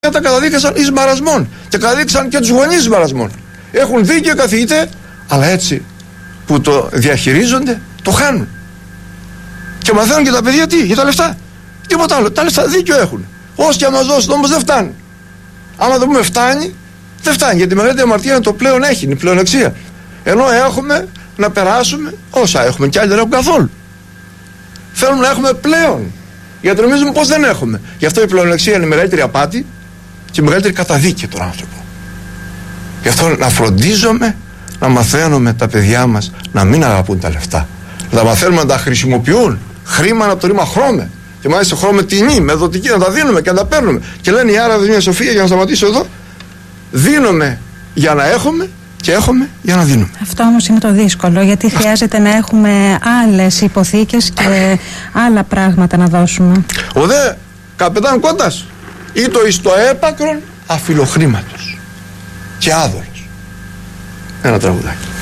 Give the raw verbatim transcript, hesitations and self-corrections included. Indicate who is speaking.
Speaker 1: τα καταδίκασαν εις μαρασμών και καταδίκασαν και τους γονείς εις μαρασμών. Έχουν δίκιο καθηγητέ, αλλά έτσι που το διαχειρίζονται το χάνουν. Και μαθαίνουν και τα παιδιά τι, για τα λεφτά. Τίποτα άλλο. Τα λεφτά δίκιο έχουν. Όσοι και μας δώσουν όμως δεν φτάνει. Άμα το πούμε φτάνει, δεν φτάνει. Γιατί η μεγαλύτερη αμαρτία είναι το πλέον έχει, είναι η πλεονεξία. Ενώ έχουμε να περάσουμε όσα έχουμε και άλλοι δεν έχουν καθόλου. Θέλουμε να έχουμε πλέον. Γιατί νομίζουμε πως δεν έχουμε. Γι' αυτό η πλεονεξία είναι η μεγαλύτερη απάτη και η μεγαλύτερη καταδίκη του άνθρωπο. Γι' αυτό να φροντίζουμε να μαθαίνουμε τα παιδιά μας να μην αγαπούν τα λεφτά. Να τα μαθαίνουμε να τα χρησιμοποιούν. Χρήμα από το ρήμα χρώμε. Και μάλιστα χρώμε τιμή, με δοτική, να τα δίνουμε και να τα παίρνουμε. Και λένε οι Άραβες μια σοφία, για να σταματήσω εδώ, δίνουμε για να έχουμε και έχουμε για να δίνουμε.
Speaker 2: Αυτό όμως είναι το δύσκολο, γιατί χρειάζεται να έχουμε άλλες υποθήκες και άλλα πράγματα να δώσουμε.
Speaker 1: Ο δε καπετάν Κώτας ήτο εις το έπακρον αφιλοχρήματος και άδωρος. Ένα τραγουδάκι.